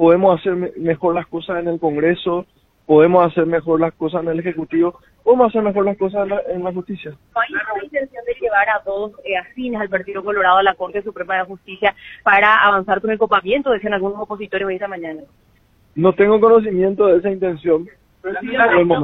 podemos hacer mejor las cosas en el Congreso, podemos hacer mejor las cosas en el Ejecutivo, podemos hacer mejor las cosas en la justicia. ¿No hay la intención de llevar a dos afines al Partido Colorado a la Corte Suprema de Justicia para avanzar con el copamiento, decían algunos opositores hoy esta mañana? No tengo conocimiento de esa intención. Recibí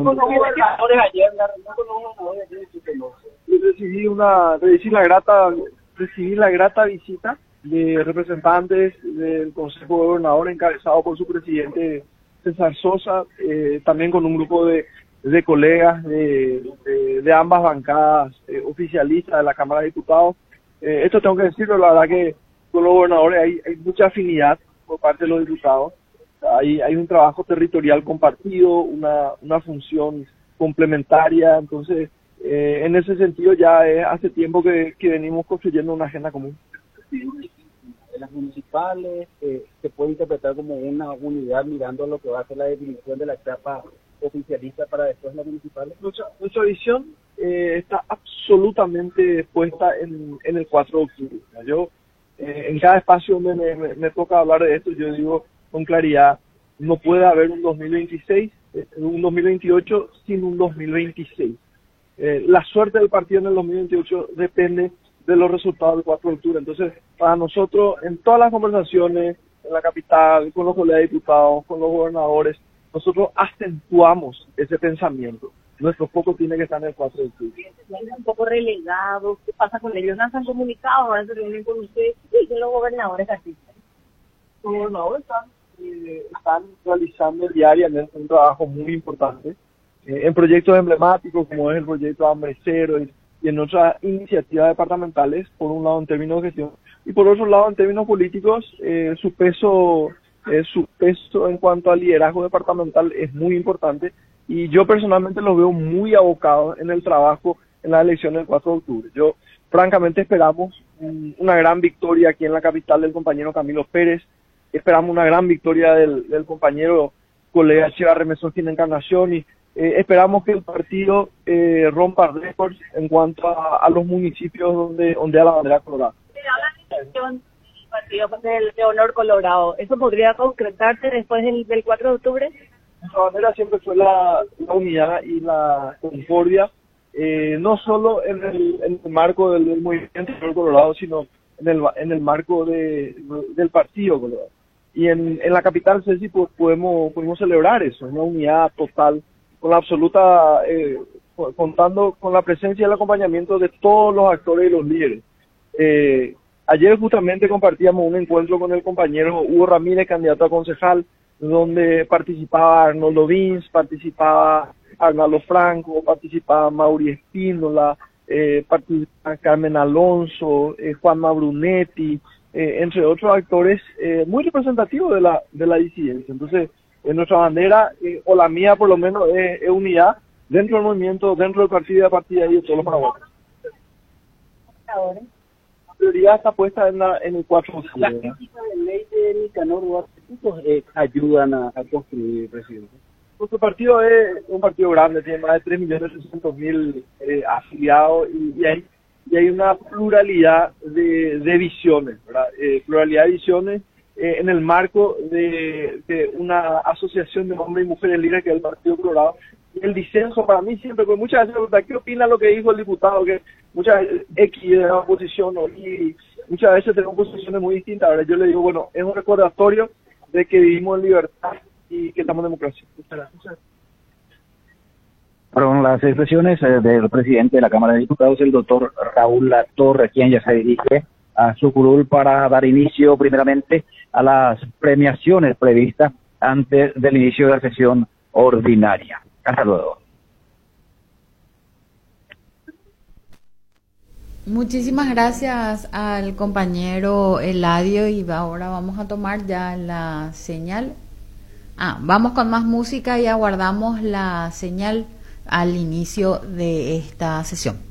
la grata visita de representantes del Consejo Gobernador encabezado por su presidente César Sosa, también con un grupo de colegas de ambas bancadas oficialistas de la Cámara de Diputados. Esto tengo que decirlo, la verdad que con los gobernadores hay mucha afinidad por parte de los diputados. Hay un trabajo territorial compartido, una función complementaria, entonces en ese sentido ya hace tiempo que venimos construyendo una agenda común. Las municipales se puede interpretar como una unidad mirando lo que va a ser la definición de la etapa oficialista para después las municipales. Nuestra visión está absolutamente puesta en el 4 de octubre. Yo en cada espacio donde me toca hablar de esto, yo digo con claridad, no puede haber un 2026, un 2028 sin un 2026. La suerte del partido en el 2028 depende de los resultados del 4 de octubre. Entonces, para nosotros, en todas las conversaciones, en la capital, con los colegas de diputados, con los gobernadores, nosotros acentuamos ese pensamiento. Nuestro foco tiene que estar en el 4 de octubre. Un poco relegados, ¿qué pasa con ellos? ¿No se han comunicado? ¿Ahora se reúnen con ustedes? Sí, con los gobernadores así. Los gobernadores están realizando diariamente un trabajo muy importante en proyectos emblemáticos como es el proyecto Hambre Cero y en otras iniciativas departamentales, por un lado en términos de gestión y por otro lado en términos políticos, su peso en cuanto al liderazgo departamental es muy importante y yo personalmente los veo muy abocados en el trabajo en las elecciones del 4 de octubre. Yo francamente esperamos una gran victoria aquí en la capital del compañero Camilo Pérez, esperamos una gran victoria del compañero colega Echevarri Mesón en Encarnación y esperamos que el partido rompa récords en cuanto a los municipios donde ondea la bandera colorada. Se habla de la elección del partido de Honor Colorado. ¿Eso podría concretarse después del 4 de octubre? Nuestra bandera siempre fue la unidad y la concordia, no solo en el marco del movimiento Honor Colorado, sino en el marco del partido Colorado. Y en la capital, Ceci, pues pudimos celebrar eso, una unidad total, con la absoluta, contando con la presencia y el acompañamiento de todos los actores y los líderes. Ayer justamente compartíamos un encuentro con el compañero Hugo Ramírez, candidato a concejal, donde participaba Arnoldo Vins, participaba Arnaldo Franco, participaba Mauri Espínola, participaba Carmen Alonso, Juanma Brunetti, entre otros actores muy representativos de la disidencia. Entonces, nuestra bandera, o la mía por lo menos, es unidad dentro del movimiento, dentro del partido y a partir de ahí de todos los paraguayos. La prioridad está puesta en el 4 de octubre. Las críticas de ley de Nicanor Duarte ayudan a construir, presidente. Nuestro partido es un partido grande, tiene más de 3.600.000 afiliados y hay una pluralidad de visiones, ¿verdad? Pluralidad de visiones en el marco de una asociación de hombres y mujeres libres que es el Partido Colorado. El disenso para mí siempre, pues muchas veces me preguntan, ¿qué opina lo que dijo el diputado? Que muchas veces X de la oposición y muchas veces tenemos posiciones muy distintas. Ahora yo le digo, bueno, es un recordatorio de que vivimos en libertad y que estamos en democracia. Muchas gracias. Fueron las expresiones del presidente de la Cámara de Diputados, el doctor Raúl Latorre, quien ya se dirige a su curul para dar inicio primeramente a las premiaciones previstas antes del inicio de la sesión ordinaria. Hasta luego. Muchísimas gracias al compañero Eladio y ahora vamos a tomar ya la señal. Vamos con más música y aguardamos la señal al inicio de esta sesión.